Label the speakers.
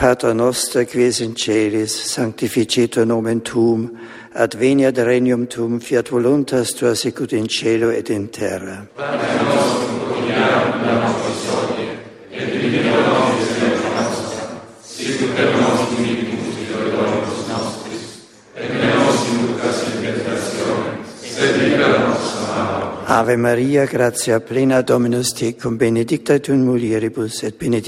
Speaker 1: Pater noster, quies in celis, sanctificetur nomen tuum, ad veniat regnum tuum, fiat voluntas tua sicut in cielo et in terra.
Speaker 2: Pater nostrum quotidianum da nobis hodie, et dimitte nobis debita nostra, sicut et nos dimittimus deudoribus nostris, et ne nos inducas in tentationem, sed libera nos a malo.
Speaker 1: Ave Maria, gratia plena, Dominus tecum, benedicta tu in mulieribus, et benedictus